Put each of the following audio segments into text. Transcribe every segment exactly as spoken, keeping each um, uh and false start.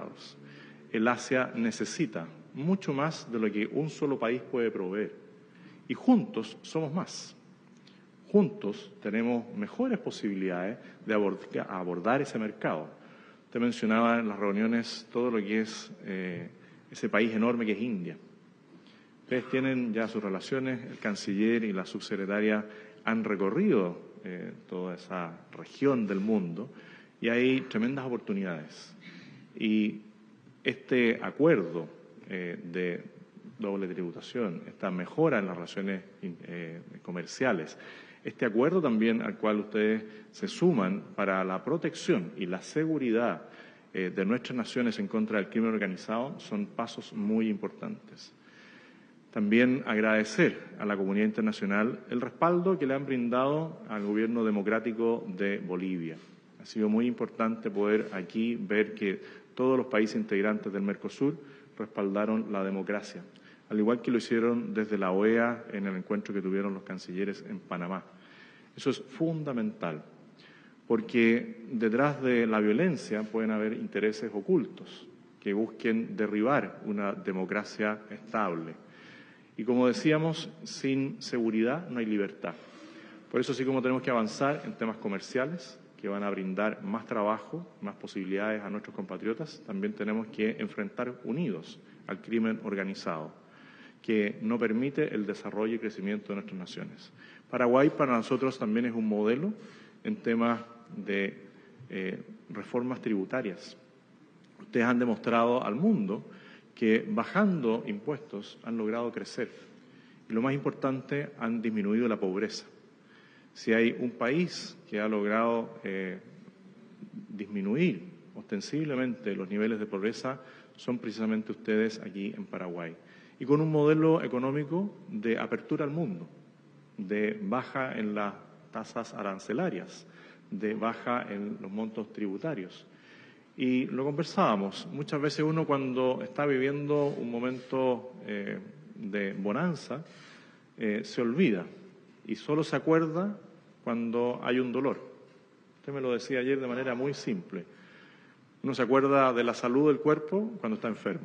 mercados. El Asia necesita mucho más de lo que un solo país puede proveer. Y juntos somos más. Juntos tenemos mejores posibilidades de abordar, abordar ese mercado. Usted mencionaba en las reuniones todo lo que es eh, ese país enorme que es India. Ustedes tienen ya sus relaciones, el canciller y la subsecretaria han recorrido eh, toda esa región del mundo y hay tremendas oportunidades. Y este acuerdo eh, de doble tributación, esta mejora en las relaciones eh, comerciales, este acuerdo también al cual ustedes se suman para la protección y la seguridad eh, de nuestras naciones en contra del crimen organizado son pasos muy importantes. También agradecer a la comunidad internacional el respaldo que le han brindado al gobierno democrático de Bolivia. Ha sido muy importante poder aquí ver que todos los países integrantes del Mercosur respaldaron la democracia, al igual que lo hicieron desde la O E A en el encuentro que tuvieron los cancilleres en Panamá. Eso es fundamental, porque detrás de la violencia pueden haber intereses ocultos que busquen derribar una democracia estable. Y como decíamos, sin seguridad no hay libertad. Por eso sí como tenemos que avanzar en temas comerciales que van a brindar más trabajo, más posibilidades a nuestros compatriotas, también tenemos que enfrentar unidos al crimen organizado, que no permite el desarrollo y crecimiento de nuestras naciones. Paraguay para nosotros también es un modelo en temas de eh, reformas tributarias. Ustedes han demostrado al mundo que bajando impuestos han logrado crecer y lo más importante, han disminuido la pobreza. Si hay un país que ha logrado eh, disminuir ostensiblemente los niveles de pobreza, son precisamente ustedes aquí en Paraguay. Y con un modelo económico de apertura al mundo, de baja en las tasas arancelarias, de baja en los montos tributarios. Y lo conversábamos, muchas veces uno cuando está viviendo un momento eh, de bonanza, eh, se olvida y solo se acuerda cuando hay un dolor. Usted me lo decía ayer de manera muy simple. Uno se acuerda de la salud del cuerpo cuando está enfermo.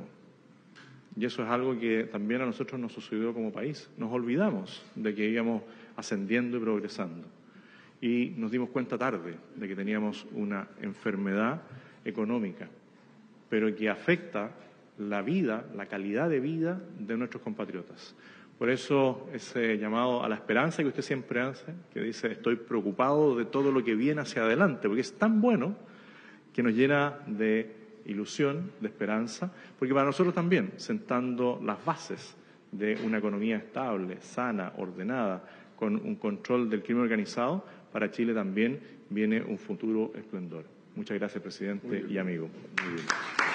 Y eso es algo que también a nosotros nos sucedió como país. Nos olvidamos de que íbamos ascendiendo y progresando. Y nos dimos cuenta tarde de que teníamos una enfermedad económica, pero que afecta la vida, la calidad de vida de nuestros compatriotas. Por eso ese llamado a la esperanza que usted siempre hace, que dice estoy preocupado de todo lo que viene hacia adelante, porque es tan bueno que nos llena de ilusión, de esperanza, porque para nosotros también, sentando las bases de una economía estable, sana, ordenada, con un control del crimen organizado, para Chile también viene un futuro esplendor. Muchas gracias, presidente y amigo. Muy bien.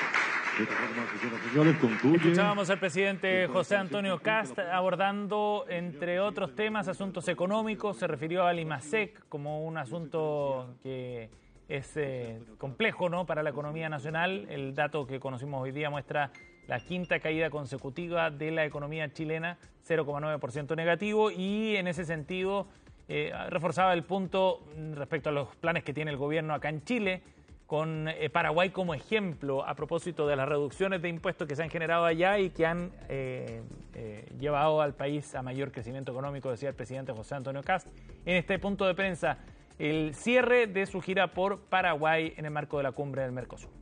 Escuchábamos al presidente José Antonio Kast abordando, entre otros temas, asuntos económicos. Se refirió al IMASEC como un asunto que es eh, complejo, ¿no?, para la economía nacional. El dato que conocimos hoy día muestra la quinta caída consecutiva de la economía chilena, cero coma nueve por ciento negativo, y en ese sentido eh, reforzaba el punto respecto a los planes que tiene el gobierno acá en Chile, con eh, Paraguay como ejemplo a propósito de las reducciones de impuestos que se han generado allá y que han eh, eh, llevado al país a mayor crecimiento económico, decía el presidente José Antonio Kast en este punto de prensa, el cierre de su gira por Paraguay en el marco de la cumbre del Mercosur.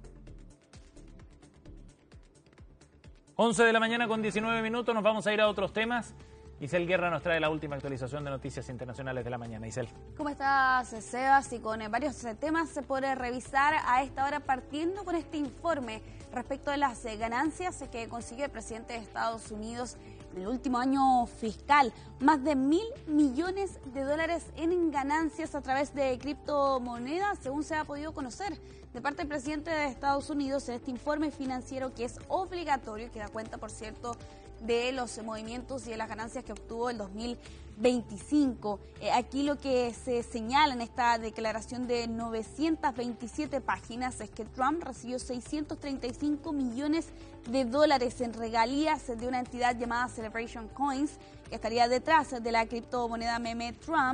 once de la mañana con diecinueve minutos, nos vamos a ir a otros temas. Isel Guerra nos trae la última actualización de noticias internacionales de la mañana. Isel. ¿Cómo estás, Sebas? Y con varios temas se puede revisar a esta hora, partiendo con este informe respecto de las ganancias que consiguió el presidente de Estados Unidos en el último año fiscal. Más de mil millones de dólares en ganancias a través de criptomonedas, según se ha podido conocer de parte del presidente de Estados Unidos en este informe financiero que es obligatorio, que da cuenta, por cierto, de los movimientos y de las ganancias que obtuvo el dos mil veinticinco. Eh, aquí lo que se señala en esta declaración de novecientas veintisiete páginas es que Trump recibió seiscientos treinta y cinco millones de dólares en regalías de una entidad llamada Celebration Coins, que estaría detrás de la criptomoneda meme Trump,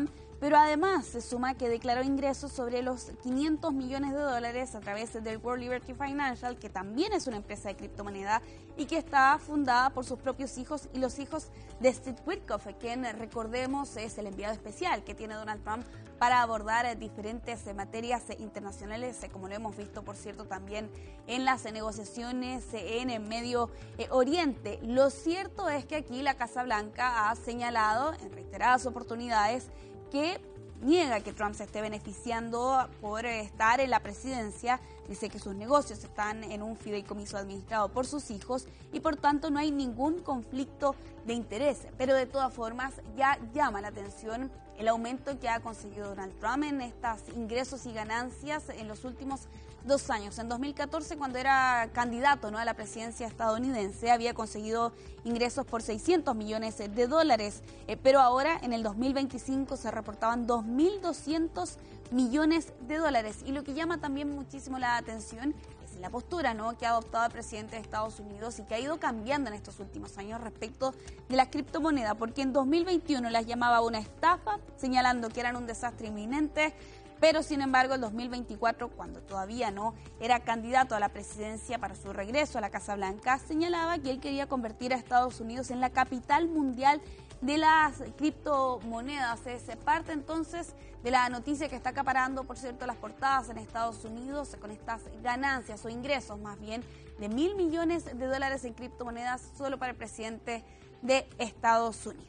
pero además se suma que declaró ingresos sobre los quinientos millones de dólares a través del World Liberty Financial, que también es una empresa de criptomoneda y que está fundada por sus propios hijos y los hijos de Steve Witkoff, quien, recordemos, es el enviado especial que tiene Donald Trump para abordar diferentes materias internacionales, como lo hemos visto, por cierto, también en las negociaciones en el Medio Oriente. Lo cierto es que aquí la Casa Blanca ha señalado en reiteradas oportunidades que niega que Trump se esté beneficiando por estar en la presidencia. Dice que sus negocios están en un fideicomiso administrado por sus hijos y por tanto no hay ningún conflicto de interés. Pero de todas formas ya llama la atención el aumento que ha conseguido Donald Trump en estos ingresos y ganancias en los últimos dos años. En dos mil catorce, cuando era candidato, ¿no?, a la presidencia estadounidense, había conseguido ingresos por seiscientos millones de dólares, eh, pero ahora en el dos mil veinticinco se reportaban dos mil doscientos millones de dólares. Y lo que llama también muchísimo la atención es la postura, ¿no?, que ha adoptado el presidente de Estados Unidos y que ha ido cambiando en estos últimos años respecto de las criptomonedas, porque en dos mil veintiuno las llamaba una estafa, señalando que eran un desastre inminente. Pero, sin embargo, en dos mil veinticuatro, cuando todavía no era candidato a la presidencia para su regreso a la Casa Blanca, señalaba que él quería convertir a Estados Unidos en la capital mundial de las criptomonedas. Es parte entonces de la noticia que está acaparando, por cierto, las portadas en Estados Unidos con estas ganancias o ingresos más bien de mil millones de dólares en criptomonedas solo para el presidente de Estados Unidos.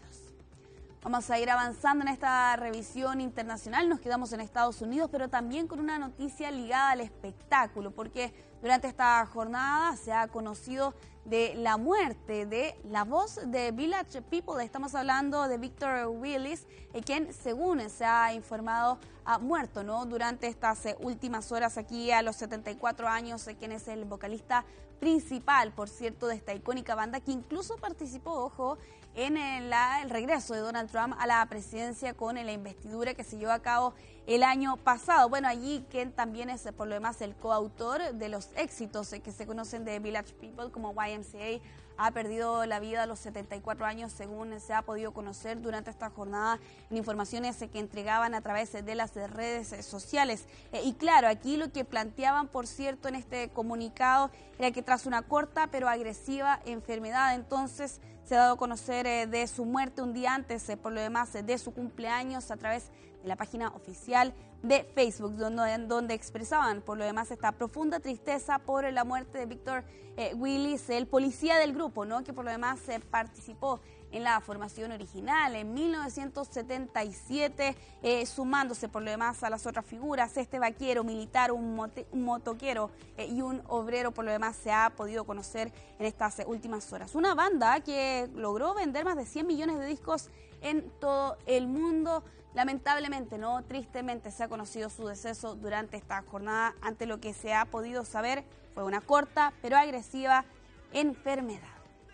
Vamos a ir avanzando en esta revisión internacional, nos quedamos en Estados Unidos, pero también con una noticia ligada al espectáculo, porque durante esta jornada se ha conocido de la muerte de la voz de Village People. Estamos hablando de Victor Willis, eh, quien, según se ha informado, ha muerto, ¿no?, durante estas eh, últimas horas aquí a los setenta y cuatro años, eh, quien es el vocalista principal, por cierto, de esta icónica banda, que incluso participó, ojo, en el, la, el regreso de Donald Trump a la presidencia con la investidura que se llevó a cabo el año pasado. Bueno, allí quien también es por lo demás el coautor de los éxitos que se conocen de Village People como Y M C A, ha perdido la vida a los setenta y cuatro años, según se ha podido conocer durante esta jornada en informaciones que entregaban a través de las redes sociales. Y claro, aquí lo que planteaban, por cierto, en este comunicado era que tras una corta pero agresiva enfermedad, entonces se ha dado a conocer eh, de su muerte un día antes, eh, por lo demás, eh, de su cumpleaños a través de la página oficial de Facebook, donde, donde expresaban, por lo demás, esta profunda tristeza por la muerte de Victor eh, Willis, el policía del grupo, ¿no?, que por lo demás eh, participó en la formación original en mil novecientos setenta y siete, eh, sumándose por lo demás a las otras figuras, este vaquero militar, un, mote, un motoquero eh, y un obrero, por lo demás se ha podido conocer en estas eh, últimas horas. Una banda que logró vender más de cien millones de discos en todo el mundo. Lamentablemente, no, tristemente se ha conocido su deceso durante esta jornada. Ante lo que se ha podido saber, fue una corta pero agresiva enfermedad.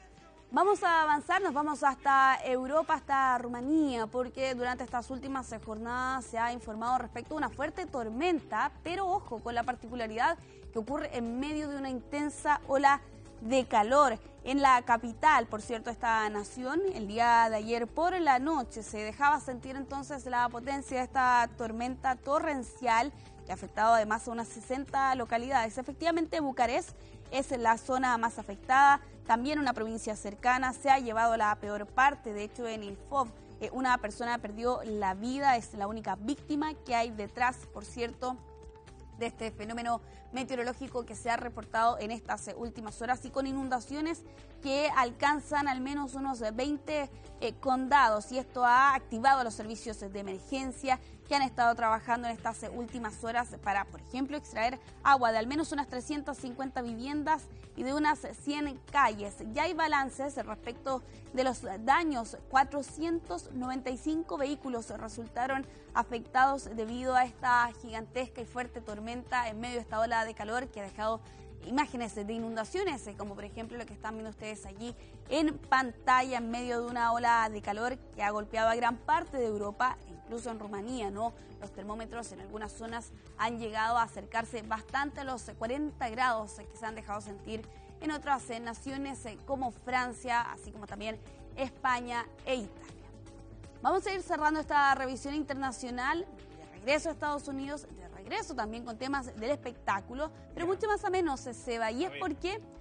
Vamos a avanzar, nos vamos hasta Europa, hasta Rumanía, porque durante estas últimas jornadas se ha informado respecto a una fuerte tormenta, pero ojo, con la particularidad que ocurre en medio de una intensa ola de calor. En la capital, por cierto, esta nación, el día de ayer por la noche se dejaba sentir entonces la potencia de esta tormenta torrencial que ha afectado además a unas sesenta localidades. Efectivamente, Bucarest es la zona más afectada, también una provincia cercana se ha llevado la peor parte. De hecho, en Ilfov eh, una persona perdió la vida, es la única víctima que hay detrás, por cierto, de este fenómeno meteorológico que se ha reportado en estas últimas horas y con inundaciones que alcanzan al menos unos veinte eh, condados, y esto ha activado a los servicios de emergencia que han estado trabajando en estas últimas horas para, por ejemplo, extraer agua de al menos unas trescientas cincuenta viviendas y de unas cien calles. Ya hay balances respecto de los daños. cuatrocientos noventa y cinco vehículos resultaron afectados debido a esta gigantesca y fuerte tormenta en medio de esta ola de calor que ha dejado imágenes de inundaciones, como por ejemplo lo que están viendo ustedes allí en pantalla, en medio de una ola de calor que ha golpeado a gran parte de Europa, incluso en Rumanía, ¿no? Los termómetros en algunas zonas han llegado a acercarse bastante a los cuarenta grados que se han dejado sentir en otras naciones como Francia, así como también España e Italia. Vamos a ir cerrando esta revisión internacional, de regreso a Estados Unidos, de regreso también con temas del espectáculo, pero mucho más ameno, Seba, y es porque